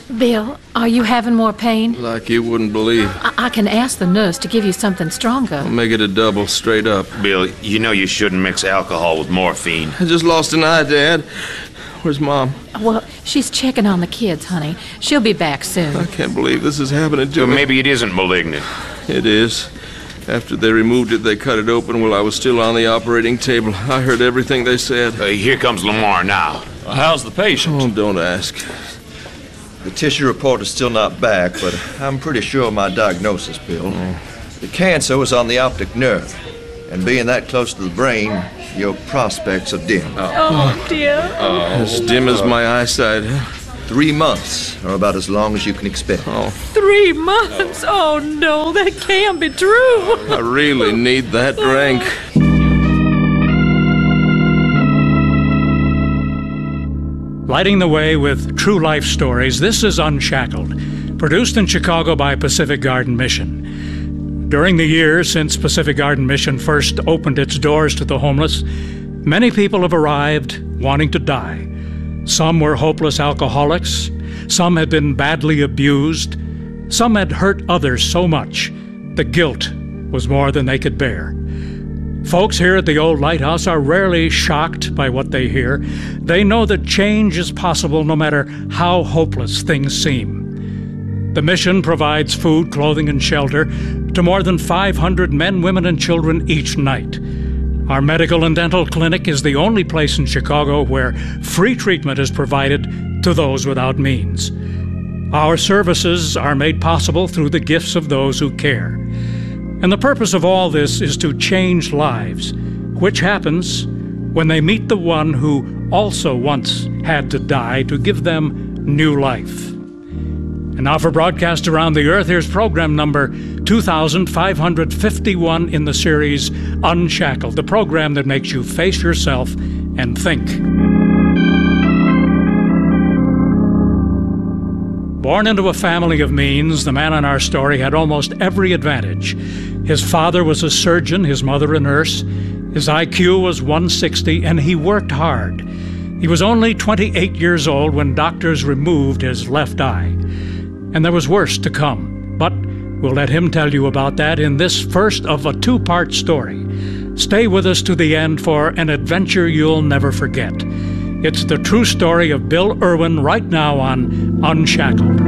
Bill, are you having more pain? Like you wouldn't believe. I can ask the nurse to give you something stronger. I'll make it a double, straight up. Bill, you know you shouldn't mix alcohol with morphine. I just lost an eye, Dad. Where's Mom? Well, she's checking on the kids, honey. She'll be back soon. I can't believe this is happening to me. Maybe it isn't malignant. It is. After they removed it, they cut it open while I was still on the operating table. I heard everything they said. Here comes Lamar now. Well, how's the patient? Oh, don't ask. The tissue report is still not back, but I'm pretty sure of my diagnosis, Bill. The cancer was on the optic nerve, and being that close to the brain, your prospects are dim. Oh, dear. As dim as my eyesight. 3 months are about as long as you can expect. 3 months? Oh, no, that can't be true. I really need that drink. Lighting the way with true life stories, this is Unshackled, produced in Chicago by Pacific Garden Mission. During the years since Pacific Garden Mission first opened its doors to the homeless, many people have arrived wanting to die. Some were hopeless alcoholics, some had been badly abused, some had hurt others so much the guilt was more than they could bear. Folks here at the old lighthouse are rarely shocked by what they hear. They know that change is possible no matter how hopeless things seem. The mission provides food, clothing, and shelter to more than 500 men, women, and children each night. Our medical and dental clinic is the only place in Chicago where free treatment is provided to those without means. Our services are made possible through the gifts of those who care. And the purpose of all this is to change lives, which happens when they meet the one who also once had to die to give them new life. And now for broadcast around the earth, here's program number 2551 in the series Unshackled, the program that makes you face yourself and think. Born into a family of means, the man in our story had almost every advantage. His father was a surgeon, his mother a nurse. His IQ was 160, and he worked hard. He was only 28 years old when doctors removed his left eye. And there was worse to come, but we'll let him tell you about that in this first of a two-part story. Stay with us to the end for an adventure you'll never forget. It's the true story of Bill Irwin right now on Unshackled.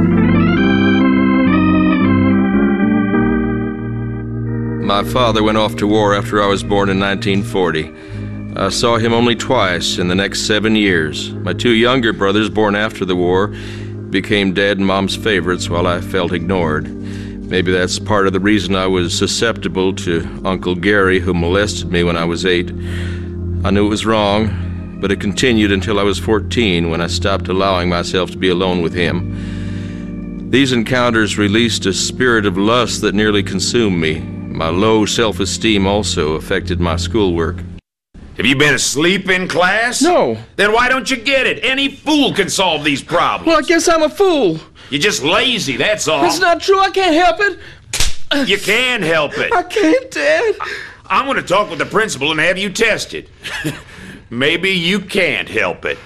My father went off to war after I was born in 1940. I saw him only twice in the next 7 years. My 2 younger brothers, born after the war, became Dad and Mom's favorites while I felt ignored. Maybe that's part of the reason I was susceptible to Uncle Gary, who molested me when I was 8. I knew it was wrong, but it continued until I was 14 when I stopped allowing myself to be alone with him. These encounters released a spirit of lust that nearly consumed me. My low self-esteem also affected my schoolwork. Have you been asleep in class? No. Then why don't you get it? Any fool can solve these problems. Well, I guess I'm a fool. You're just lazy, that's all. That's not true. I can't help it. You can help it. I can't, Dad. I'm going to talk with the principal and have you tested. Maybe you can't help it.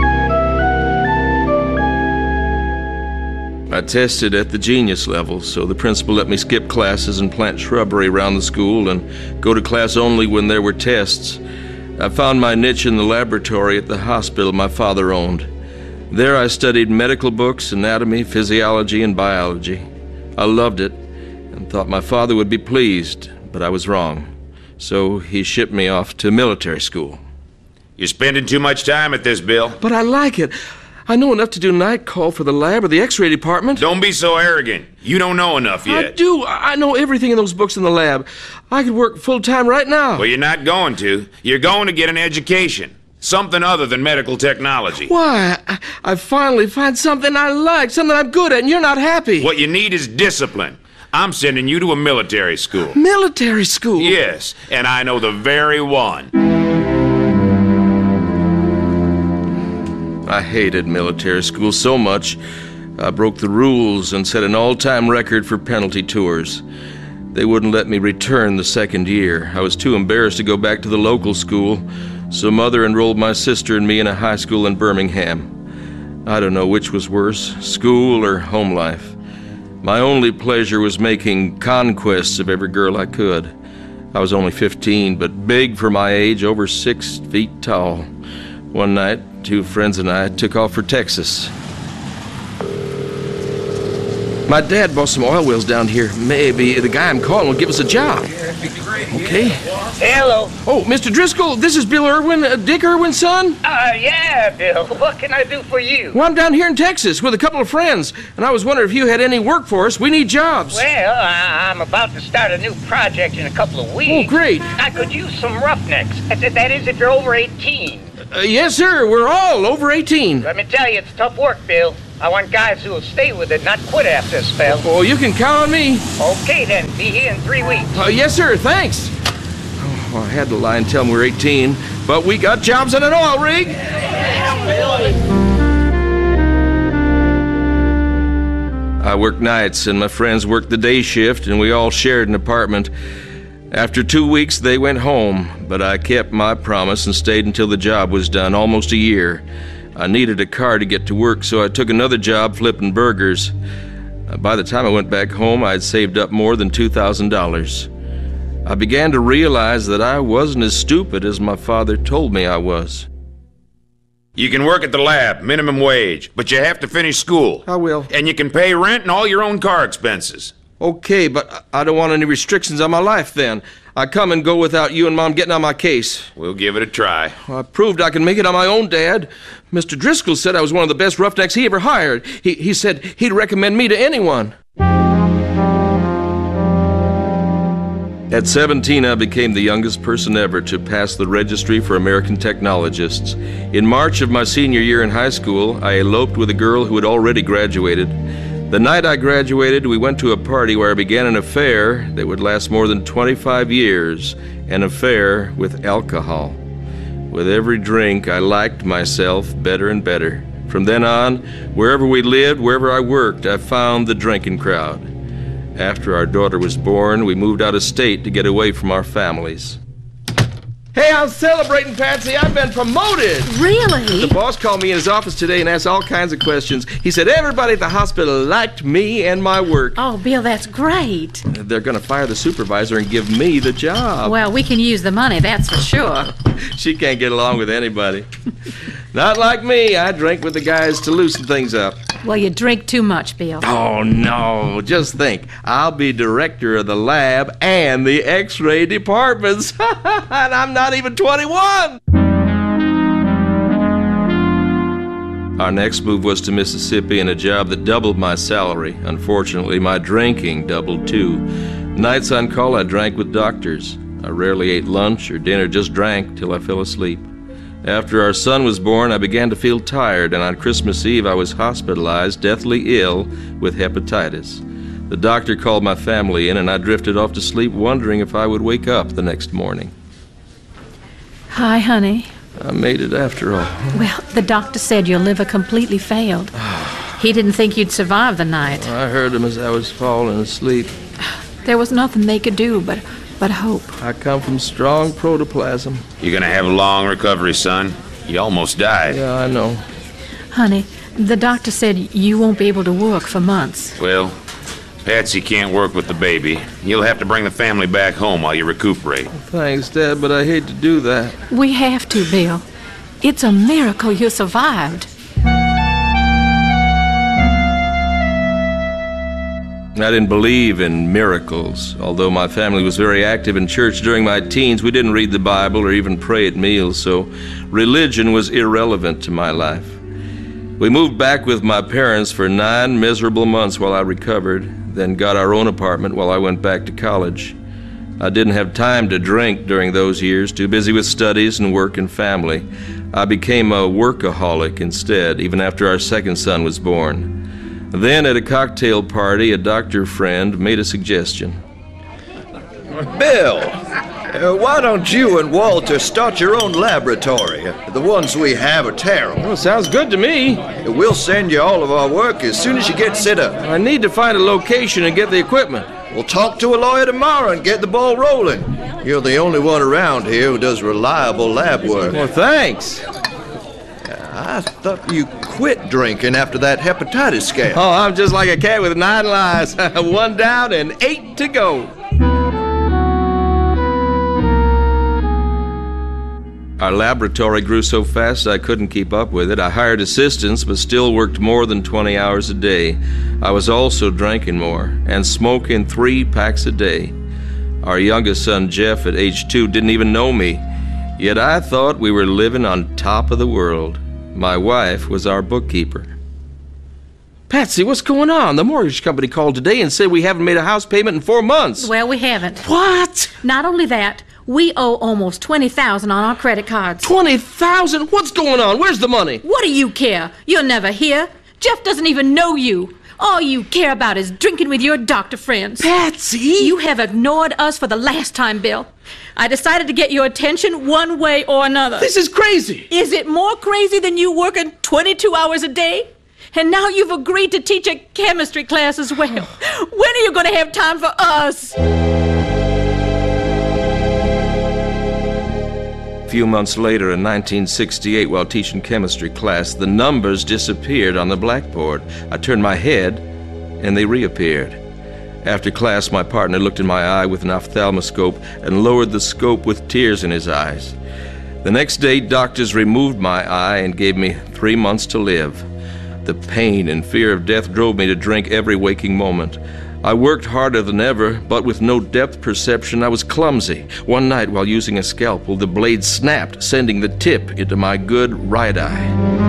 I tested at the genius level, so the principal let me skip classes and plant shrubbery around the school and go to class only when there were tests. I found my niche in the laboratory at the hospital my father owned. There I studied medical books, anatomy, physiology, and biology. I loved it and thought my father would be pleased, but I was wrong. So he shipped me off to military school. You're spending too much time at this, Bill. But I like it. I know enough to do night call for the lab or the x-ray department. Don't be so arrogant. You don't know enough yet. I do. I know everything in those books in the lab. I could work full-time right now. Well, you're not going to. You're going to get an education. Something other than medical technology. Why? I finally find something I like, something I'm good at, and you're not happy. What you need is discipline. I'm sending you to a military school. Military school? Yes, and I know the very one. I hated military school so much, I broke the rules and set an all-time record for penalty tours. They wouldn't let me return the second year. I was too embarrassed to go back to the local school, so Mother enrolled my sister and me in a high school in Birmingham. I don't know which was worse, school or home life. My only pleasure was making conquests of every girl I could. I was only 15, but big for my age, over 6 feet tall. One night, 2 friends and I took off for Texas. My dad bought some oil wells down here. Maybe the guy I'm calling will give us a job. Okay. Hello. Oh, Mr. Driscoll, this is Bill Irwin, Dick Irwin's son. Yeah, Bill. What can I do for you? Well, I'm down here in Texas with a couple of friends, and I was wondering if you had any work for us. We need jobs. Well, I'm about to start a new project in a couple of weeks. Oh, great. I could use some roughnecks. That is, if you're over 18. Yes, sir. We're all over 18. Let me tell you, it's tough work, Bill. I want guys who will stay with it, not quit after a spell. Oh, you can count on me. Okay, then. Be here in 3 weeks. Yes, sir. Thanks. Oh, I had to lie and tell them we're 18, but we got jobs on an oil rig. I worked nights, and my friends worked the day shift, and we all shared an apartment. After 2 weeks, they went home, but I kept my promise and stayed until the job was done, almost a year. I needed a car to get to work, so I took another job flipping burgers. By the time I went back home, I had saved up more than $2,000. I began to realize that I wasn't as stupid as my father told me I was. You can work at the lab, minimum wage, but you have to finish school. I will. And you can pay rent and all your own car expenses. Okay, but I don't want any restrictions on my life then. I come and go without you and Mom getting on my case. We'll give it a try. I proved I can make it on my own, Dad. Mr. Driscoll said I was one of the best roughnecks he ever hired. He said he'd recommend me to anyone. At 17, I became the youngest person ever to pass the registry for American technologists. In March of my senior year in high school, I eloped with a girl who had already graduated. The night I graduated, we went to a party where I began an affair that would last more than 25 years, an affair with alcohol. With every drink, I liked myself better and better. From then on, wherever we lived, wherever I worked, I found the drinking crowd. After our daughter was born, we moved out of state to get away from our families. Hey, I'm celebrating, Patsy. I've been promoted. Really? The boss called me in his office today and asked all kinds of questions. He said everybody at the hospital liked me and my work. Oh, Bill, that's great. They're going to fire the supervisor and give me the job. Well, we can use the money, that's for sure. She can't get along with anybody. Not like me. I drink with the guys to loosen things up. Well, you drink too much, Bill. Oh, no. Just think. I'll be director of the lab and the x-ray departments. And I'm not even 21. Our next move was to Mississippi and a job that doubled my salary. Unfortunately, my drinking doubled too. Nights on call, I drank with doctors. I rarely ate lunch or dinner, just drank till I fell asleep. After our son was born, I began to feel tired, and on Christmas Eve I was hospitalized, deathly ill, with hepatitis. The doctor called my family in, and I drifted off to sleep wondering if I would wake up the next morning. Hi, honey. I made it after all. Well, the doctor said your liver completely failed. He didn't think you'd survive the night. I heard him as I was falling asleep. There was nothing they could do but hope. I come from strong protoplasm. You're gonna have a long recovery, son. You almost died. Yeah, I know. Honey, the doctor said you won't be able to work for months. Well, Patsy can't work with the baby. You'll have to bring the family back home while you recuperate. Thanks, Dad, but I hate to do that. We have to, Bill. It's a miracle you survived. I didn't believe in miracles. Although my family was very active in church during my teens, we didn't read the Bible or even pray at meals, so religion was irrelevant to my life. We moved back with my parents for 9 miserable months while I recovered, then got our own apartment while I went back to college. I didn't have time to drink during those years, too busy with studies and work and family. I became a workaholic instead, even after our second son was born. Then, at a cocktail party, a doctor friend made a suggestion. Bill, why don't you and Walter start your own laboratory? The ones we have are terrible. Well, sounds good to me. We'll send you all of our work as soon as you get set up. I need to find a location and get the equipment. We'll talk to a lawyer tomorrow and get the ball rolling. You're the only one around here who does reliable lab work. Well, thanks. I thought you quit drinking after that hepatitis scare. Oh, I'm just like a cat with 9 lives. 1 down and 8 to go. Our laboratory grew so fast I couldn't keep up with it. I hired assistants, but still worked more than 20 hours a day. I was also drinking more and smoking 3 packs a day. Our youngest son, Jeff, at age 2, didn't even know me. Yet I thought we were living on top of the world. My wife was our bookkeeper. Patsy, what's going on? The mortgage company called today and said we haven't made a house payment in 4 months. Well, we haven't. What? Not only that, we owe almost $20,000 on our credit cards. $20,000? What's going on? Where's the money? What do you care? You'll never hear. Jeff doesn't even know you. All you care about is drinking with your doctor friends. Patsy! You have ignored us for the last time, Bill. I decided to get your attention one way or another. This is crazy. Is it more crazy than you working 22 hours a day? And now you've agreed to teach a chemistry class as well. When are you going to have time for us? A few months later, in 1968, while teaching chemistry class, the numbers disappeared on the blackboard. I turned my head, and they reappeared. After class, my partner looked in my eye with an ophthalmoscope and lowered the scope with tears in his eyes. The next day, doctors removed my eye and gave me 3 months to live. The pain and fear of death drove me to drink every waking moment. I worked harder than ever, but with no depth perception, I was clumsy. One night, while using a scalpel, the blade snapped, sending the tip into my good right eye.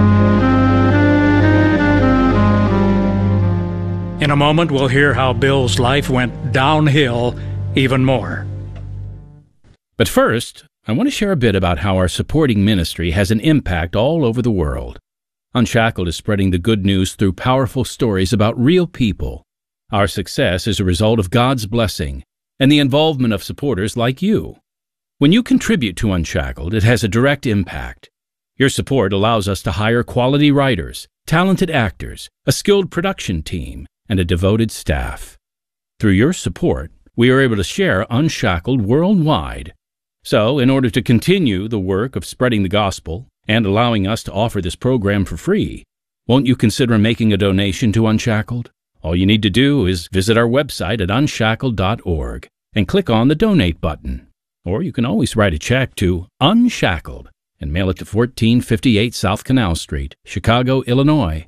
In a moment, we'll hear how Bill's life went downhill even more. But first, I want to share a bit about how our supporting ministry has an impact all over the world. Unshackled is spreading the good news through powerful stories about real people. Our success is a result of God's blessing and the involvement of supporters like you. When you contribute to Unshackled, it has a direct impact. Your support allows us to hire quality writers, talented actors, a skilled production team, and a devoted staff. Through your support, we are able to share Unshackled worldwide. So, in order to continue the work of spreading the gospel and allowing us to offer this program for free, won't you consider making a donation to Unshackled? All you need to do is visit our website at unshackled.org and click on the Donate button. Or you can always write a check to Unshackled and mail it to 1458 South Canal Street, Chicago, Illinois,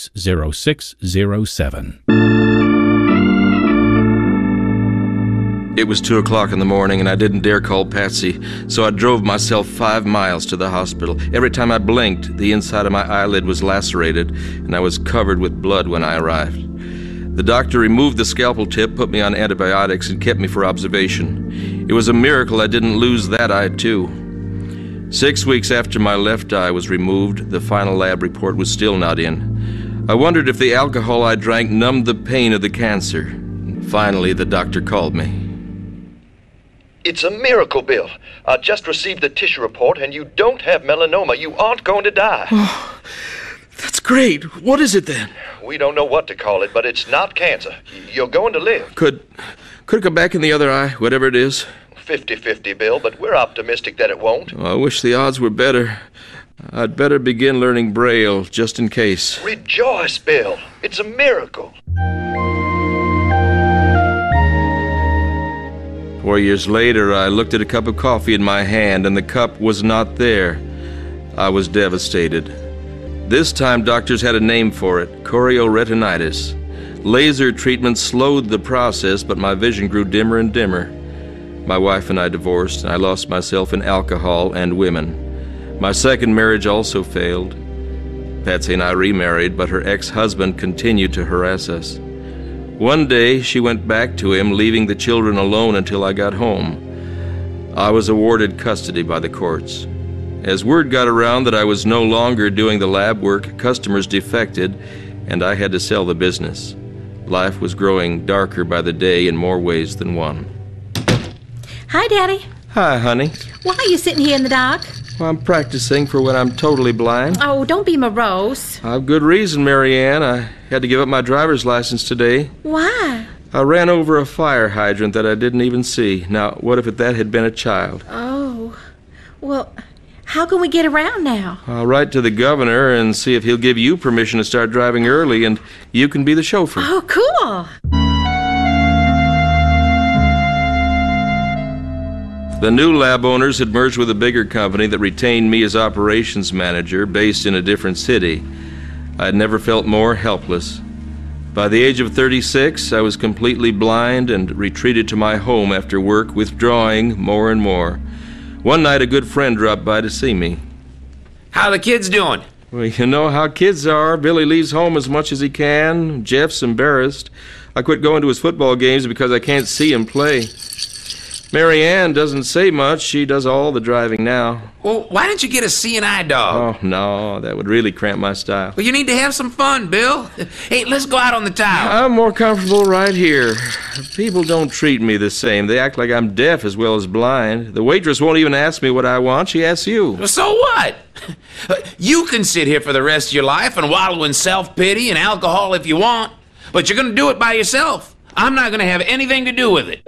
60607. It was 2 o'clock in the morning, and I didn't dare call Patsy, so I drove myself 5 miles to the hospital. Every time I blinked, the inside of my eyelid was lacerated, and I was covered with blood when I arrived. The doctor removed the scalpel tip, put me on antibiotics, and kept me for observation. It was a miracle I didn't lose that eye, too. 6 weeks after my left eye was removed, the final lab report was still not in. I wondered if the alcohol I drank numbed the pain of the cancer. Finally, the doctor called me. It's a miracle, Bill. I just received the tissue report, and you don't have melanoma. You aren't going to die. Oh, that's great. What is it then? We don't know what to call it, but it's not cancer. You're going to live. Could it come back in the other eye, whatever it is? 50-50, Bill, but we're optimistic that it won't. I wish the odds were better. I'd better begin learning Braille, just in case. Rejoice, Bill. It's a miracle. 4 years later, I looked at a cup of coffee in my hand, and the cup was not there. I was devastated. This time, doctors had a name for it, chorioretinitis. Laser treatment slowed the process, but my vision grew dimmer and dimmer. My wife and I divorced, and I lost myself in alcohol and women. My second marriage also failed. Patsy and I remarried, but her ex-husband continued to harass us. One day, she went back to him, leaving the children alone until I got home. I was awarded custody by the courts. As word got around that I was no longer doing the lab work, customers defected, and I had to sell the business. Life was growing darker by the day in more ways than one. Hi, Daddy. Hi, honey. Why are you sitting here in the dark? Well, I'm practicing for when I'm totally blind. Oh, don't be morose. I've good reason, Marianne. I had to give up my driver's license today. Why? I ran over a fire hydrant that I didn't even see. Now, what if that had been a child? Oh, well, How can we get around now? I'll write to the governor and see if he'll give you permission to start driving early, and you can be the chauffeur. Oh, cool. The new lab owners had merged with a bigger company that retained me as operations manager, based in a different city. I had never felt more helpless. By the age of 36, I was completely blind and retreated to my home after work, withdrawing more and more. One night, a good friend dropped by to see me. How the kids doing? Well, you know how kids are. Billy leaves home as much as he can. Jeff's embarrassed. I quit going to his football games because I can't see him play. Mary Ann doesn't say much. She does all the driving now. Well, why didn't you get a C&I dog? Oh, no, that would really cramp my style. Well, you need to have some fun, Bill. Hey, let's go out on the tile. I'm more comfortable right here. People don't treat me the same. They act like I'm deaf as well as blind. The waitress won't even ask me what I want. She asks you. Well, so what? You can sit here for the rest of your life and wallow in self-pity and alcohol if you want, but you're going to do it by yourself. I'm not going to have anything to do with it.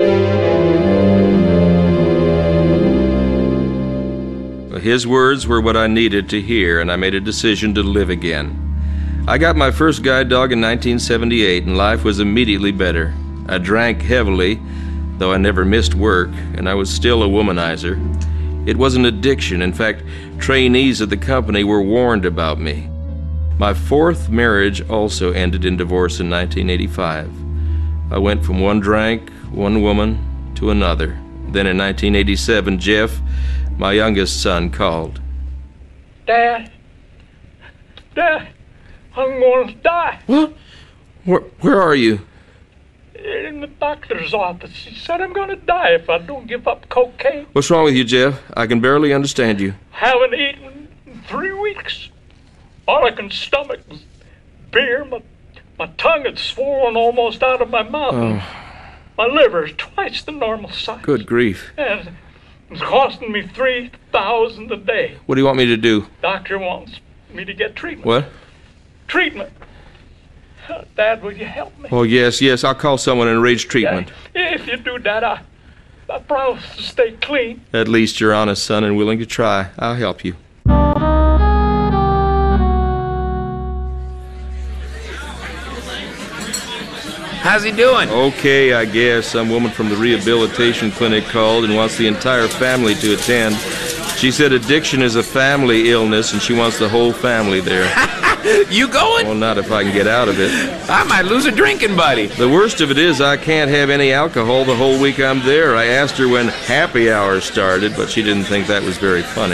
His words were what I needed to hear, and I made a decision to live again. I got my first guide dog in 1978, and life was immediately better. I drank heavily, though I never missed work, and I was still a womanizer. It was an addiction. In fact, trainees at the company were warned about me. My fourth marriage also ended in divorce in 1985. I went from one drank, one woman, to another. Then in 1987, Jeff, my youngest son, called. Dad, I'm going to die. What? Where are you? In the doctor's office. He said I'm going to die if I don't give up cocaine. What's wrong with you, Jeff? I can barely understand you. Haven't eaten in 3 weeks. All I can stomach was beer. My tongue had swollen almost out of my mouth. Oh. My liver is twice the normal size. Good grief. And it's costing me $3,000 a day. What do you want me to do? Doctor wants me to get treatment. What? Treatment. Dad, will you help me? Oh, yes. I'll call someone and arrange treatment. Yeah, if you do that, I promise to stay clean. At least you're honest, son, and willing to try. I'll help you. How's he doing? Okay, I guess. Some woman from the rehabilitation clinic called and wants the entire family to attend. She said addiction is a family illness, and she wants the whole family there. You going? Well, not if I can get out of it. I might lose a drinking buddy. The worst of it is I can't have any alcohol the whole week I'm there. I asked her when happy hour started, but she didn't think that was very funny.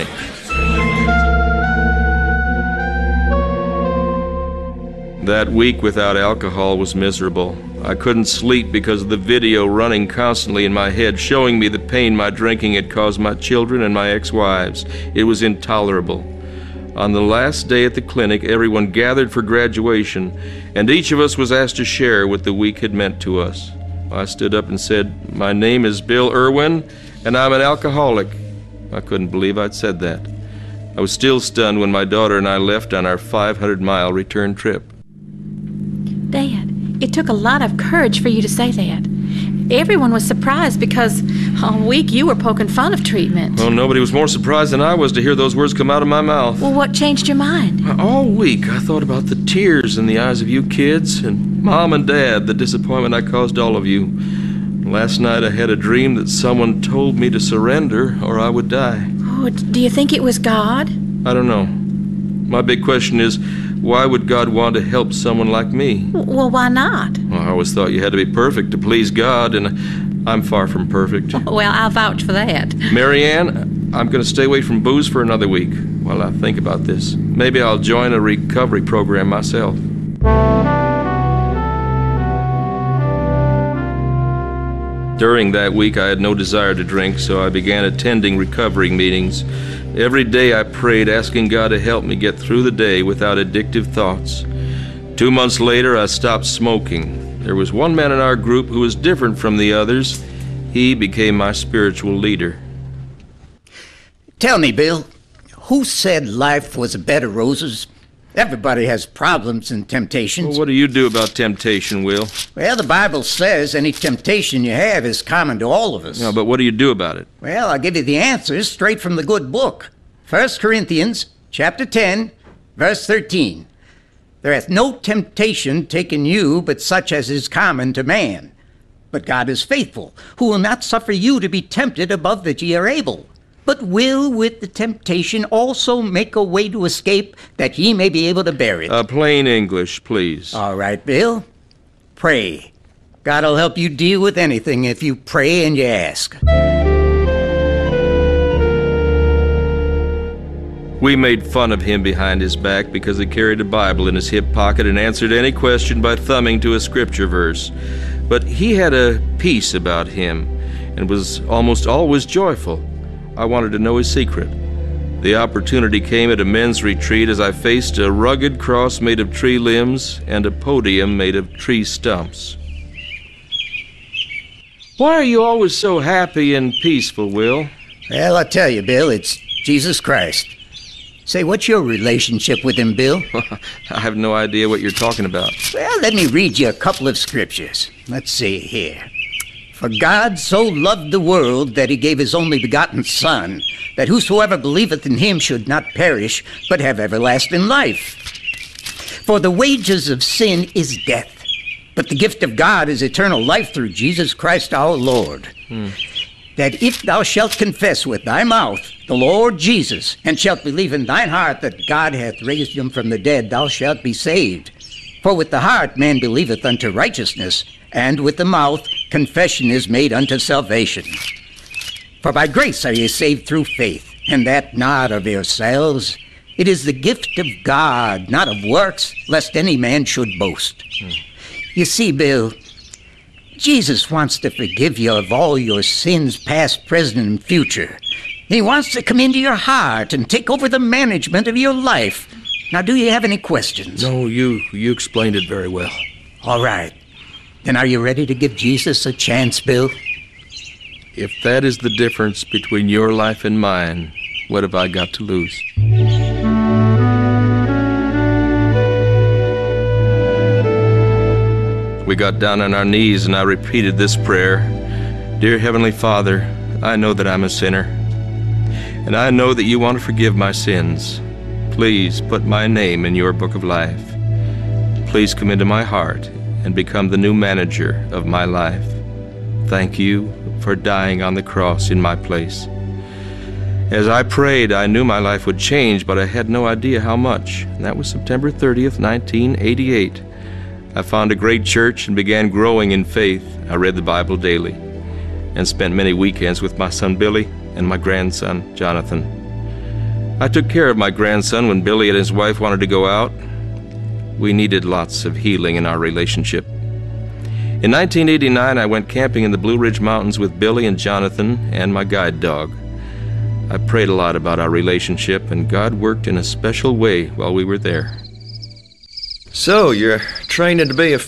That week without alcohol was miserable. I couldn't sleep because of the video running constantly in my head, showing me the pain my drinking had caused my children and my ex-wives. It was intolerable. On the last day at the clinic, everyone gathered for graduation, and each of us was asked to share what the week had meant to us. I stood up and said, "My name is Bill Irwin, and I'm an alcoholic." I couldn't believe I'd said that. I was still stunned when my daughter and I left on our 500-mile return trip. Dad, it took a lot of courage for you to say that. Everyone was surprised because all week you were poking fun of treatment. Well, nobody was more surprised than I was to hear those words come out of my mouth. Well, what changed your mind? All week I thought about the tears in the eyes of you kids and Mom and Dad, the disappointment I caused all of you. Last night I had a dream that someone told me to surrender or I would die. Oh, do you think it was God? I don't know. My big question is, why would God want to help someone like me? Well, why not? Well, I always thought you had to be perfect to please God, and I'm far from perfect. Well, I'll vouch for that. Mary Ann, I'm going to stay away from booze for another week while I think about this. Maybe I'll join a recovery program myself. During that week, I had no desire to drink, so I began attending recovery meetings. Every day I prayed, asking God to help me get through the day without addictive thoughts. 2 months later, I stopped smoking. There was one man in our group who was different from the others. He became my spiritual leader. Tell me, Bill, who said life was a bed of roses? Everybody has problems and temptations. Well, what do you do about temptation, Will? Well, the Bible says any temptation you have is common to all of us. No, but what do you do about it? Well, I'll give you the answers straight from the good book. 1 Corinthians chapter 10, verse 13. There hath no temptation taken you but such as is common to man. But God is faithful, who will not suffer you to be tempted above that ye are able, but will with the temptation also make a way to escape, that ye may be able to bear it. Plain English, please. All right, Bill. Pray. God will help you deal with anything if you pray and you ask. We made fun of him behind his back because he carried a Bible in his hip pocket and answered any question by thumbing to a scripture verse. But he had a peace about him and was almost always joyful. I wanted to know his secret. The opportunity came at a men's retreat as I faced a rugged cross made of tree limbs and a podium made of tree stumps. Why are you always so happy and peaceful, Will? Well, I'll tell you, Bill, it's Jesus Christ. Say, what's your relationship with him, Bill? I have no idea what you're talking about. Well, let me read you a couple of scriptures. Let's see here. For God so loved the world that he gave his only begotten Son, that whosoever believeth in him should not perish, but have everlasting life. For the wages of sin is death, but the gift of God is eternal life through Jesus Christ our Lord. That if thou shalt confess with thy mouth the Lord Jesus, and shalt believe in thine heart that God hath raised him from the dead, thou shalt be saved. For with the heart man believeth unto righteousness, and with the mouth confession is made unto salvation. For by grace are ye saved through faith, and that not of yourselves. It is the gift of God, not of works, lest any man should boast. You see, Bill, Jesus wants to forgive you of all your sins, past, present, and future. He wants to come into your heart and take over the management of your life. Now, do you have any questions? No, you explained it very well. All right. Then are you ready to give Jesus a chance, Bill? If that is the difference between your life and mine, what have I got to lose? We got down on our knees and I repeated this prayer. Dear Heavenly Father, I know that I'm a sinner, and I know that you want to forgive my sins. Please put my name in your book of life. Please come into my heart and become the new manager of my life. Thank you for dying on the cross in my place. As I prayed, I knew my life would change, but I had no idea how much. And that was September 30th, 1988. I found a great church and began growing in faith. I read the Bible daily and spent many weekends with my son Billy and my grandson Jonathan. I took care of my grandson when Billy and his wife wanted to go out. We needed lots of healing in our relationship. In 1989, I went camping in the Blue Ridge Mountains with Billy and Jonathan and my guide dog. I prayed a lot about our relationship, and God worked in a special way while we were there. So, you're training to be a